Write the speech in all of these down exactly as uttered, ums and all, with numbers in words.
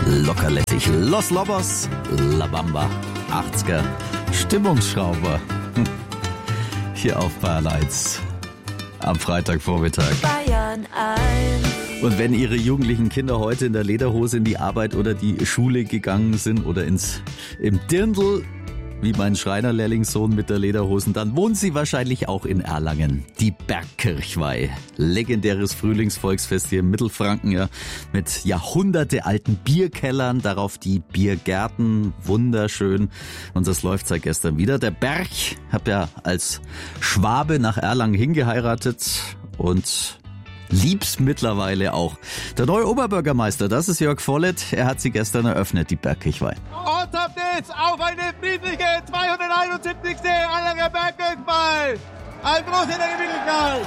Lockerlässig. Los Lobos, La Bamba, achtziger, Stimmungsschrauber. Hier auf Bayern eins am Freitagvormittag. Bayern eins. Und wenn Ihre jugendlichen Kinder heute in der Lederhose in die Arbeit oder die Schule gegangen sind oder ins im Dirndl, wie mein Schreinerlehrlingssohn mit der Lederhosen, dann wohnen sie wahrscheinlich auch in Erlangen. Die Bergkirchweih. Legendäres Frühlingsvolksfest hier im Mittelfranken, ja, mit jahrhundertealten Bierkellern, darauf die Biergärten, wunderschön. Und das läuft seit gestern wieder. Der Berg, hab ja als Schwabe nach Erlangen hingeheiratet und lieb's mittlerweile auch. Der neue Oberbürgermeister, das ist Jörg Vollett, er hat sie gestern eröffnet, die Bergkirchweih. Und ab geht's auf eine friedliche zweihunderteinundsiebzigste Erlanger Bergkirchweih. Ein Gruß in der Gemütlichkeit.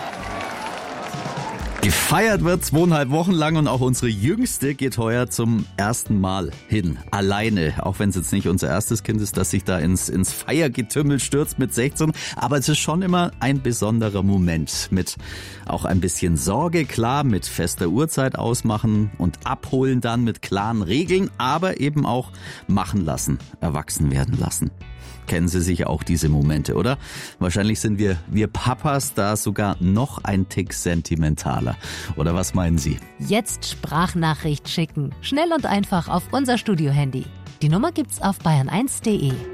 Gefeiert wird zweieinhalb Wochen lang und auch unsere Jüngste geht heuer zum ersten Mal hin. Alleine, auch wenn es jetzt nicht unser erstes Kind ist, das sich da ins, ins Feiergetümmel stürzt mit sechzehn. Aber es ist schon immer ein besonderer Moment mit auch ein bisschen Sorge, klar, mit fester Uhrzeit ausmachen und abholen dann mit klaren Regeln, aber eben auch machen lassen, erwachsen werden lassen. Kennen Sie sicher auch diese Momente, oder? Wahrscheinlich sind wir, wir Papas da sogar noch ein Tick sentimentaler. Oder was meinen Sie? Jetzt Sprachnachricht schicken. Schnell und einfach auf unser Studio-Handy. Die Nummer gibt's auf bayern eins punkt de.